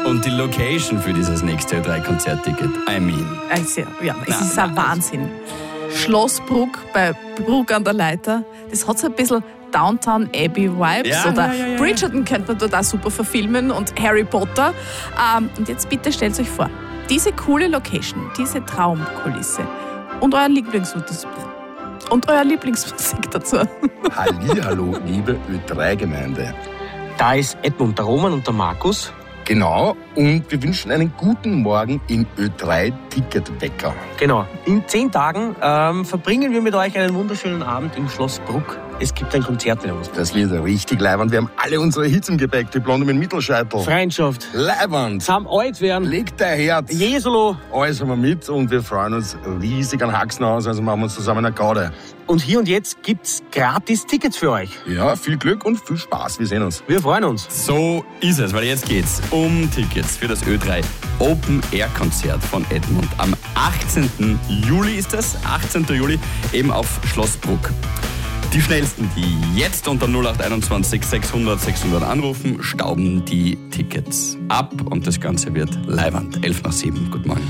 Und die Location für dieses nächste Ö3-Konzertticket, es ist ein Wahnsinn. Schloss Bruck bei Bruck an der Leiter, das hat so ein bisschen Downton Abbey Vibes. Bridgerton könnte man dort auch super verfilmen und Harry Potter. Und jetzt bitte stellt euch vor, diese coole Location, diese Traumkulisse und euer Lieblingsmusik dazu. Hallihallo, liebe Ö3-Gemeinde. Da ist Edmund, der Roman und der Markus. Genau, und wir wünschen einen guten Morgen im Ö3-Ticketwecker. Genau. In 10 Tagen verbringen wir mit euch einen wunderschönen Abend im Schloss Bruck. Es gibt ein Konzert in uns. Das wird richtig leibend. Wir haben alle unsere Hits im Gepäck. Die Blonde mit dem Mittelscheitel. Freundschaft. Leibend. Zusammen alt werden. Leg dein Herz. Jesolo. Alles haben wir mit und wir freuen uns riesig an Haxenhaus. Also machen wir uns zusammen eine Gaude. Und hier und jetzt gibt's gratis Tickets für euch. Ja, viel Glück und viel Spaß. Wir sehen uns. Wir freuen uns. So ist es, weil jetzt geht's um Tickets für das Ö3 Open Air Konzert von Edmund. Am 18. Juli ist das, 18. Juli, eben auf Schloss Bruck. Die Schnellsten, die jetzt unter 0821 600 600 anrufen, stauben die Tickets ab und das Ganze wird leibend. 11 nach 7. Guten Morgen.